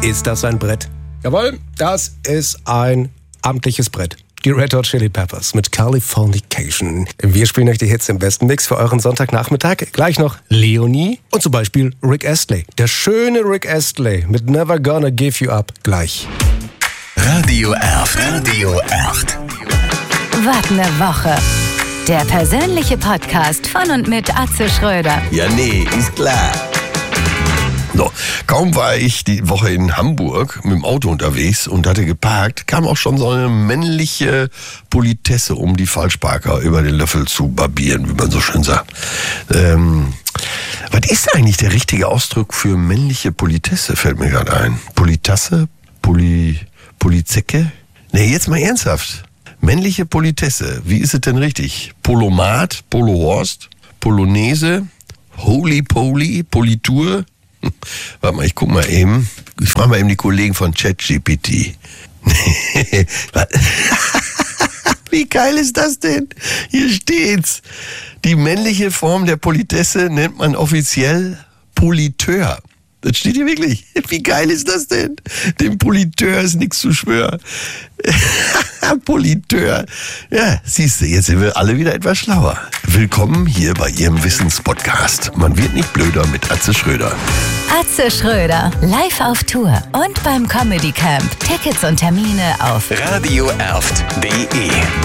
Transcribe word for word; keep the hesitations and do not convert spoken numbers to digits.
Ist das ein Brett? Jawohl, das ist ein amtliches Brett. Die Red Hot Chili Peppers mit Californication. Wir spielen euch die Hits im besten Mix für euren Sonntagnachmittag. Gleich noch Leonie und zum Beispiel Rick Astley. Der schöne Rick Astley mit Never Gonna Give You Up. Gleich. Radio Erft. Radio Erft. Was ne Woche. Der persönliche Podcast von und mit Atze Schröder. Ja, nee, ist klar. So, kaum war ich die Woche in Hamburg mit dem Auto unterwegs und hatte geparkt, kam auch schon so eine männliche Politesse, um die Falschparker über den Löffel zu barbieren, wie man so schön sagt. Ähm, was ist eigentlich der richtige Ausdruck für männliche Politesse, fällt mir gerade ein. Politasse? Poli... Polizecke? Nee, jetzt mal ernsthaft. Männliche Politesse, wie ist es denn richtig? Polomat, Polohorst, Polonaise, Holy Poly, Politur? Warte mal, ich guck mal eben. Ich frage mal eben die Kollegen von ChatGPT. Wie geil ist das denn? Hier steht's. Die männliche Form der Politesse nennt man offiziell Politeur. Das steht hier wirklich. Wie geil ist das denn? Dem Politeur ist nichts zu schwören. Politeur. Ja, siehst du, jetzt sind wir alle wieder etwas schlauer. Willkommen hier bei Ihrem Wissenspodcast. Man wird nicht blöder mit Atze Schröder. Atze Schröder, live auf Tour und beim Comedy Camp. Tickets und Termine auf Radio Erft punkt de